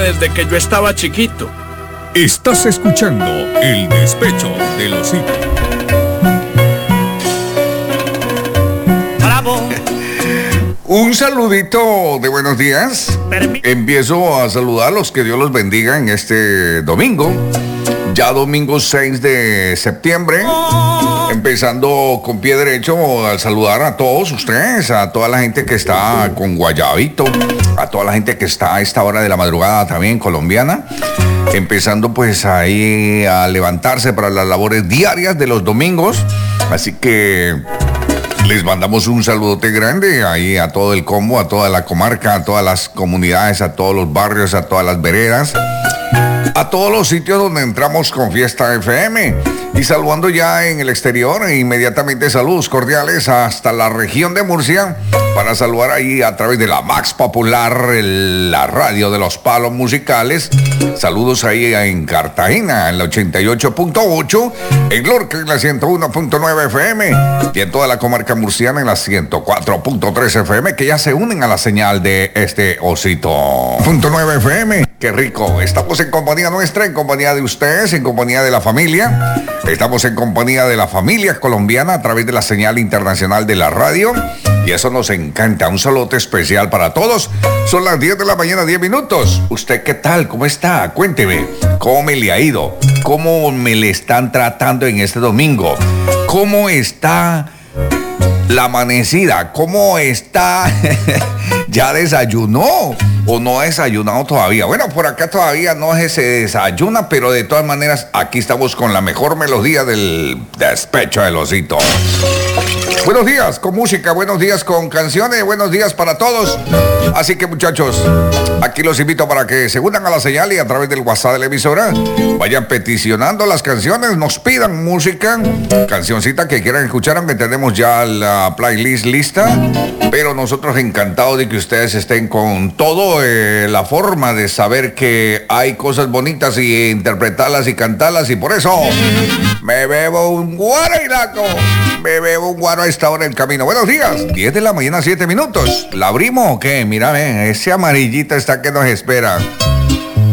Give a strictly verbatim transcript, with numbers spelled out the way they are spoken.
desde que yo estaba chiquito. Estás escuchando El Despecho del Osito. ¡Bravo! Un saludito de buenos días. Permi- Empiezo a saludarlos, que Dios los bendiga en este domingo. Ya domingo seis de septiembre. Empezando con pie derecho al saludar a todos ustedes, a toda la gente que está con guayabito, a toda la gente que está a esta hora de la madrugada también colombiana. Empezando pues ahí a levantarse para las labores diarias de los domingos. Así que les mandamos un saludote grande ahí a todo el combo, a toda la comarca, a todas las comunidades, a todos los barrios, a todas las veredas, a todos los sitios donde entramos con Fiesta F M. Y saludando ya en el exterior, inmediatamente saludos cordiales hasta la región de Murcia, para saludar ahí a través de la Max Popular, el- la radio de los palos musicales. Saludos ahí en Cartagena, en la ochenta y ocho punto ocho, en Lorca en la ciento uno punto nueve F M y en toda la comarca murciana en la ciento cuatro punto tres F M, que ya se unen a la señal de este osito. Punto nueve F M, qué rico. Estamos en compañía nuestra, en compañía de ustedes, en compañía de la familia. Estamos en compañía de la familia colombiana a través de la señal internacional de la radio. Y eso nos encanta. Un saludo especial para todos. Son las diez de la mañana, diez minutos. ¿Usted qué tal? ¿Cómo está? Cuénteme. ¿Cómo me le ha ido? ¿Cómo me le están tratando en este domingo? ¿Cómo está la amanecida? ¿Cómo está? ¿Ya desayunó o no ha desayunado todavía? Bueno, por acá todavía no se desayuna, pero de todas maneras aquí estamos con la mejor melodía del Despecho del Osito. Buenos días con música, buenos días con canciones, buenos días para todos. Así que muchachos, aquí los invito para que se unan a la señal y a través del WhatsApp de la emisora vayan peticionando las canciones, nos pidan música, cancioncita que quieran escuchar, aunque tenemos ya la playlist lista, pero nosotros encantados de que ustedes estén con todo, eh, la forma de saber que hay cosas bonitas y interpretarlas y cantarlas, y por eso me bebo un guarairaco, me bebo un guaro a esta hora en camino. Buenos días, diez de la mañana, siete minutos. ¿La abrimos o qué? Mírame, ese amarillito está que nos espera.